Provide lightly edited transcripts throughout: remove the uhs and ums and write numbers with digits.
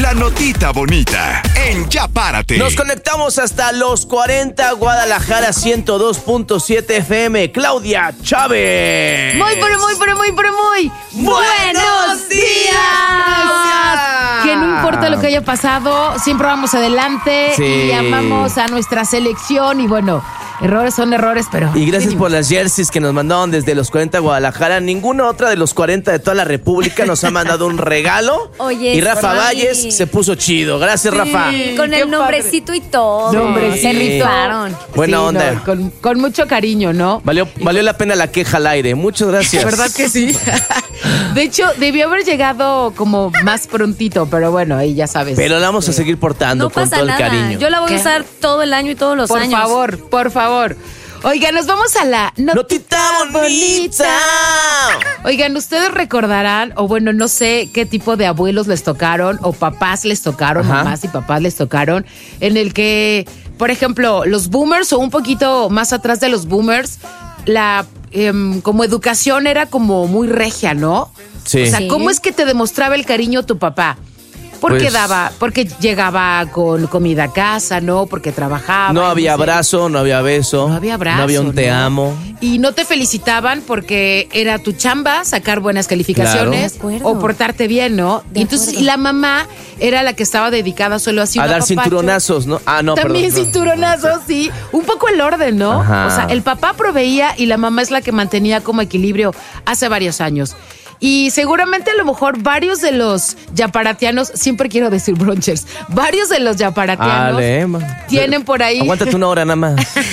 La notita bonita en Ya Párate. Nos conectamos hasta los 40, Guadalajara 102.7 FM. Claudia Chávez. Muy buenos días. Que no importa lo que haya pasado, siempre vamos adelante y amamos a nuestra selección y bueno, errores son errores, pero... Y gracias por las jerseys que nos mandaron desde los 40 Guadalajara. Ninguna otra de los 40 de toda la República nos ha mandado un regalo. Oye, y Rafa Valles se puso chido. Gracias, Rafa. Con el nombrecito y todo. Nombrecito. Se rifaron. Buena onda. No, con mucho cariño, ¿no? Valió la pena la queja al aire. Muchas gracias. ¿Verdad que sí? De hecho, debió haber llegado como más prontito, pero bueno, ahí ya sabes. Pero la vamos a seguir portando No con pasa todo nada. el cariño. Yo la voy a usar todo el año y todos los años. Por favor. Oigan, nos vamos a la notita bonita. Oigan, ustedes recordarán, o bueno, no sé qué tipo de abuelos les tocaron, o papás les tocaron, mamás y papás les tocaron, en el que, por ejemplo, los boomers, o un poquito más atrás de los boomers, la como educación era como muy regia, ¿no? Sí. O sea, ¿cómo es que te demostraba el cariño tu papá? Porque llegaba con comida a casa, ¿no? Porque trabajaba. No había abrazo, no había beso. No había abrazo. No había un te amo. Y no te felicitaban porque era tu chamba sacar buenas calificaciones o portarte bien, ¿no? Y entonces la mamá era la que estaba dedicada solo así a dar cinturonazos, ¿no? Ah, no, también perdón. Cinturonazos, sí. Un poco el orden, ¿no? Ajá. O sea, el papá proveía y la mamá es la que mantenía como equilibrio hace varios años. Y seguramente a lo mejor varios de los yaparatianos, siempre quiero decir bronchers, varios de los yaparatianos tienen por ahí... Aguántate una hora nada más.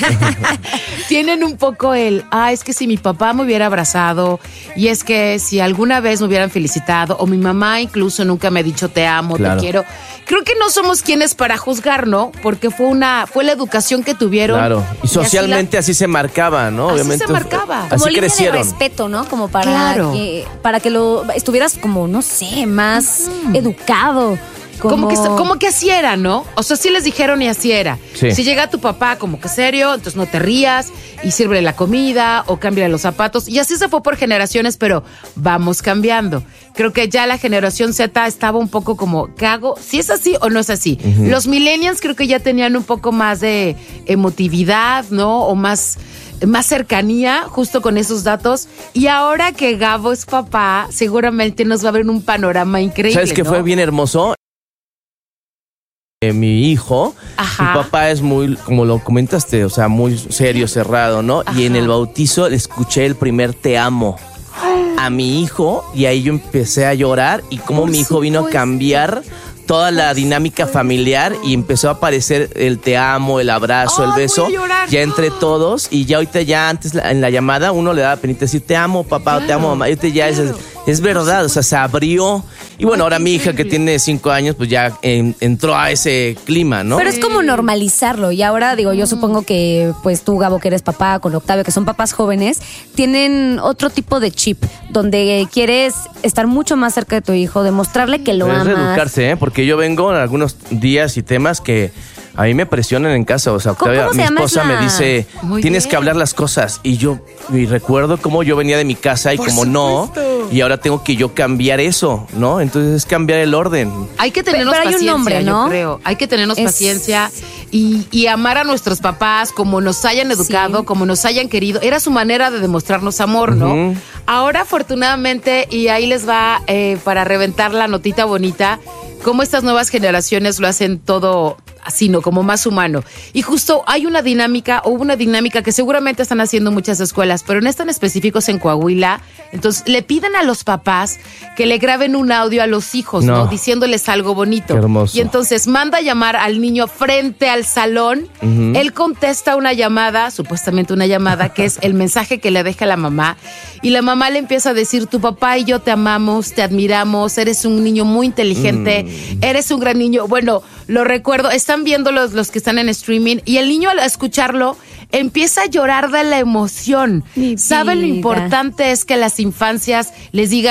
Tienen un poco es que si mi papá me hubiera abrazado, y es que si alguna vez me hubieran felicitado, o mi mamá incluso nunca me ha dicho te amo, te quiero. Creo que no somos quienes para juzgar, ¿no? Porque fue la educación que tuvieron. Claro, y socialmente así se marcaba, ¿no? Obviamente. Así se marcaba. Así Como línea crecieron. de respeto, ¿no? Como para que lo estuvieras como, no sé, más educado. Como que así era, ¿no? O sea, sí les dijeron y así era. Sí. Si llega tu papá como que serio, entonces no te rías y sírvele la comida o cámbiale los zapatos. Y así se fue por generaciones, pero vamos cambiando. Creo que ya la generación Z estaba un poco como, ¿qué hago? ¿Si es así o no es así? Uh-huh. Los millennials creo que ya tenían un poco más de emotividad, ¿no? O más cercanía justo con esos datos. Y ahora que Gabo es papá, seguramente nos va a ver un panorama increíble. ¿Sabes qué fue bien hermoso? Mi hijo, mi papá es muy, como lo comentaste, o sea, muy serio, cerrado, ¿no? Ajá. Y en el bautizo le escuché el primer te amo a mi hijo y ahí yo empecé a llorar y cómo mi hijo vino a cambiar toda la dinámica familiar y empezó a aparecer el te amo, el abrazo, el beso, ya entre todos. Y ya ahorita, ya antes en la llamada, uno le daba penita decir te amo papá, te amo mamá. Y ahorita ya es verdad, o sea, se abrió. Y bueno, ahora mi hija que tiene 5 años, pues ya entró a ese clima, ¿no? Pero es como normalizarlo. Y ahora, digo, yo supongo que pues tú, Gabo, que eres papá, con Octavio, que son papás jóvenes, tienen otro tipo de chip, donde quieres estar mucho más cerca de tu hijo, demostrarle que lo amas. Es educarse, ¿eh? Porque yo vengo en algunos días y temas que a mí me presionan en casa. O sea, Octavia, mi esposa me dice, tienes que hablar las cosas. Y yo recuerdo cómo yo venía de mi casa y como no. Y ahora tengo que yo cambiar eso, ¿no? Entonces es cambiar el orden. Hay que tenernos paciencia, hay un nombre, ¿no? Yo creo. Hay que tenernos paciencia y amar a nuestros papás como nos hayan educado, como nos hayan querido. Era su manera de demostrarnos amor, ¿no? Ahora, afortunadamente, y ahí les va para reventar la notita bonita, cómo estas nuevas generaciones lo hacen todo así, ¿no? Como más humano. Y justo hay una dinámica que seguramente están haciendo muchas escuelas, pero no están específicos en Coahuila. Entonces, le piden a los papás que le graben un audio a los hijos, ¿no? Diciéndoles algo bonito. Qué hermoso. Y entonces manda a llamar al niño frente al salón. Uh-huh. Él contesta una llamada, supuestamente una llamada, que es el mensaje que le deja la mamá. Y la mamá le empieza a decir, tu papá y yo te amamos, te admiramos, eres un niño muy inteligente, eres un gran niño. Bueno, lo recuerdo, están viendo los que están en streaming y el niño al escucharlo empieza a llorar de la emoción. ¿Saben lo importante es que las infancias les digan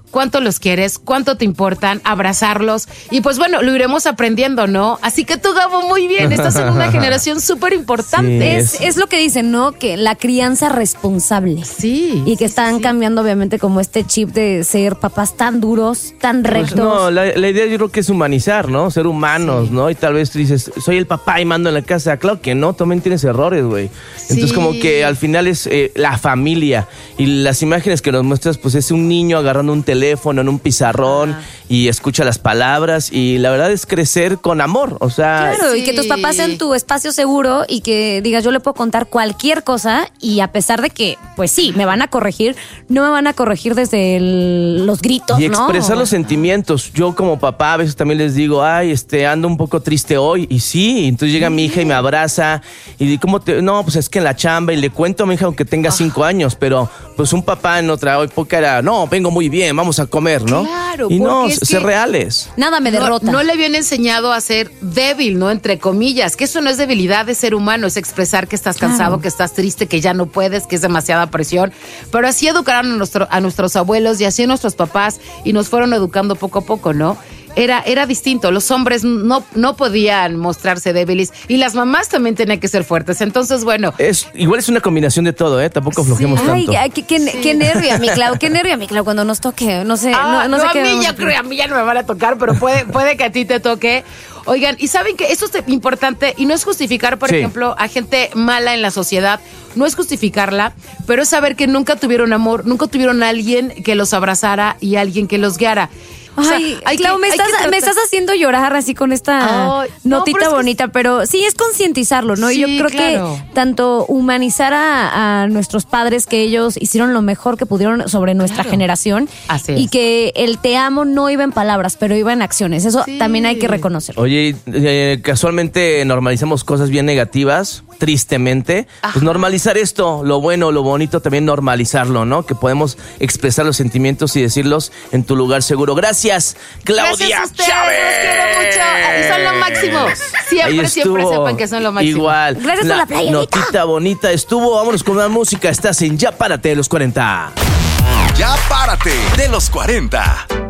cuánto los quieres, cuánto te importan, abrazarlos. Y pues bueno, lo iremos aprendiendo, ¿no? Así que tú, Gabo, muy bien, estás en una generación súper importante. Sí, es lo que dicen, ¿no? Que la crianza responsable. Sí. Y que están cambiando, obviamente, como este chip de ser papás tan duros, tan rectos. Pues no, la idea yo creo que es humanizar, ¿no? Ser humanos, ¿no? Y tal vez tú dices, soy el papá y mando en la casa. Claro que no, también tienes errores, güey. Entonces como que al final es la familia. Y las imágenes que nos muestras, pues es un niño agarrando un teléfono en un pizarrón y escucha las palabras. Y la verdad es crecer con amor, o sea... Claro, y que tus papás sean tu espacio seguro y que digas, yo le puedo contar cualquier cosa y a pesar de que, pues sí, me van a corregir, no me van a corregir desde los gritos, y expresar los sentimientos. Yo como papá a veces también les digo, ay, ando un poco triste hoy. Y sí, entonces llega mi hija y me abraza y ¿cómo te...? No, pues es que en la chamba, y le cuento a mi hija aunque tenga 5 años, pero pues un papá en otra época era, no, vengo muy bien, vamos a comer, ¿no? Claro, y no, ser reales. Nada me derrota. No le habían enseñado a ser débil, ¿no? Entre comillas, que eso no es debilidad de ser humano, es expresar que estás cansado, que estás triste, que ya no puedes, que es demasiada presión. Pero así educaron a nuestros abuelos y así a nuestros papás y nos fueron educando poco a poco, ¿no? Era distinto, los hombres no podían mostrarse débiles y las mamás también tenían que ser fuertes. Entonces, bueno. Igual es una combinación de todo, Tampoco aflojemos tanto. Ay, qué nervio, mi Clau, cuando nos toque, no sé. No sé a qué mí a mí ya no me van a tocar, pero puede que a ti te toque. Oigan, y saben que eso es importante y no es justificar, por ejemplo, a gente mala en la sociedad, no es justificarla, pero es saber que nunca tuvieron amor, nunca tuvieron a alguien que los abrazara y alguien que los guiara. Ay, Clau, me estás haciendo llorar así con esta notita bonita, pero sí es concientizarlo, ¿no? Sí, y yo creo que tanto humanizar a nuestros padres, que ellos hicieron lo mejor que pudieron sobre nuestra generación, y que el te amo no iba en palabras, pero iba en acciones. Eso también hay que reconocerlo. Oye, casualmente normalizamos cosas bien negativas, tristemente. Pues normalizar esto, lo bueno, lo bonito, también normalizarlo, ¿no? Que podemos expresar los sentimientos y decirlos en tu lugar seguro. Gracias, Claudia. Gracias a ustedes, los quiero mucho. Son lo máximo. Siempre sepan que son lo máximo. Igual. Gracias por la playerita. Notita bonita estuvo. Vámonos con la música. Estás en Ya Párate de los 40. Ya Párate de los 40.